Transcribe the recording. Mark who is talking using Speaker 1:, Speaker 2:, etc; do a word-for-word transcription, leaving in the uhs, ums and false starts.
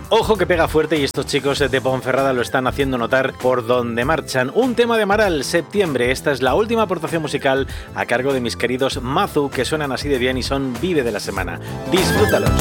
Speaker 1: Ojo que pega fuerte y estos chicos de Ponferrada lo están haciendo notar por donde marchan. Un tema de Amaral, Septiembre. Esta es la última aportación musical a cargo de mis queridos Mazu, que suenan así de bien y son Vive de la Semana. Disfrútalos.